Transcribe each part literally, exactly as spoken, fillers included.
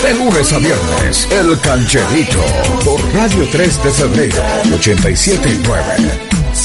De lunes a viernes, El Cancherito, por Radio tres de Febrero, ochenta y siete punto nueve.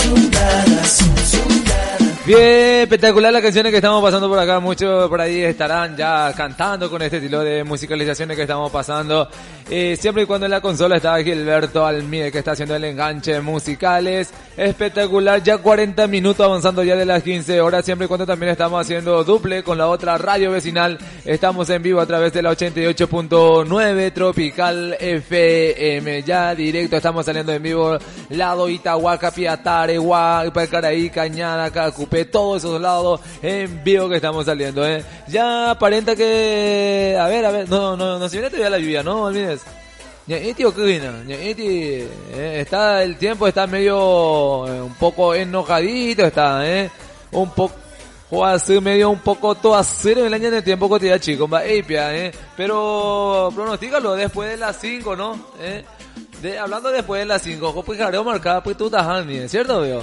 Bien, espectacular las canciones que estamos pasando por acá. Muchos por ahí estarán ya cantando con este estilo de musicalizaciones que estamos pasando. Eh, siempre y cuando en la consola está Gilberto Almide, que está haciendo el enganche musicales. Espectacular, ya cuarenta minutos avanzando ya de las quince horas. Siempre y cuando también estamos haciendo duple con la otra radio vecinal. Estamos en vivo a través de la ochenta y ocho punto nueve Tropical F M. Ya directo estamos saliendo en vivo. Lado Itahuaca, Piatare, Huaycaraí, Cañada, Cacupé, todos esos lados en vivo que estamos saliendo, eh. Ya aparenta que, a ver, a ver, no, no, no se viene todavía la lluvia, no olvides. Ñaiti o Kina, Ñaiti, eh, está, el tiempo está medio, eh, un poco enojadito, está, eh, un poco, o así medio un poco todo hacer en el año del tiempo cotidiano, chico, va, eh, pero pronostícalo después de las cinco, ¿no? Eh, de, hablando después de las cinco, pues careo marcada, pues tú estás, ¿cierto, veo?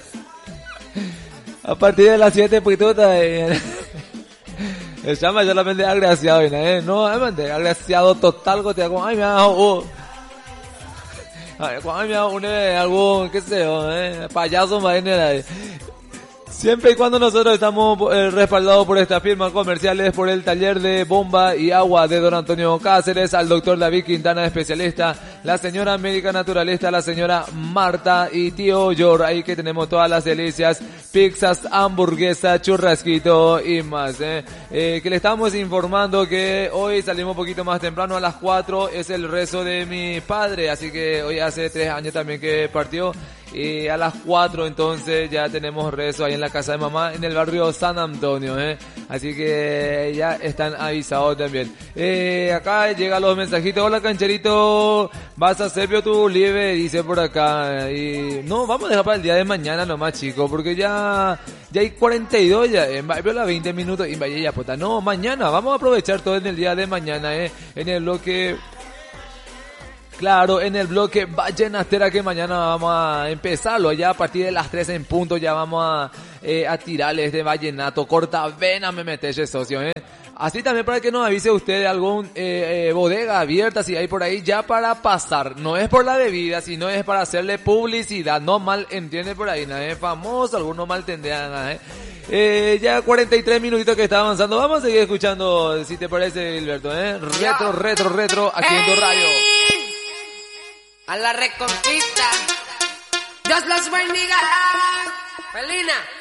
A partir de las siete, pues tú estás, eh, el chama solamente agraciado, ¿eh? No, realmente, agraciado total, que te hago, ay, me ha dado, oh. Ay, me ha dado un, eh, algún, qué sé yo, eh, payaso, mañana. Siempre y cuando nosotros estamos eh, respaldados por estas firmas comerciales, por el taller de bomba y agua de don Antonio Cáceres, al doctor David Quintana, especialista, la señora médica naturalista, la señora Marta y tío Yor, ahí que tenemos todas las delicias, pizzas, hamburguesa, churrasquito y más, eh. Eh, que le estamos informando que hoy salimos un poquito más temprano, a las cuatro, es el rezo de mi padre, así que hoy hace tres años también que partió. Y a las cuatro entonces ya tenemos rezo ahí en la casa de mamá en el barrio San Antonio, eh. Así que ya están avisados también. Eh, acá llegan los mensajitos. Hola Cancherito, vas a hacer tu live, dice por acá. Y no, vamos a dejar para el día de mañana nomás, chicos, porque ya ya hay cuarenta y dos ya, en las veinte minutos y vaya ya puta. No, mañana vamos a aprovechar todo en el día de mañana, eh, en el bloque. Claro, en el bloque Vallenatera, que mañana vamos a empezarlo, ya a partir de las tres en punto ya vamos a, eh, a tirarles de vallenato, corta vena me metes, socio, eh. Así también para que nos avise usted de algún eh, eh, bodega abierta, si hay por ahí, ya para pasar. No es por la bebida, sino es para hacerle publicidad. No mal entiende por ahí, nada es famoso, algunos mal tendrán, eh. Eh, ya cuarenta y tres minutitos que está avanzando. Vamos a seguir escuchando, si te parece, Gilberto, eh. Retro, retro, retro, aquí en tu radio. A la reconquista, Dios los bendiga. Felina.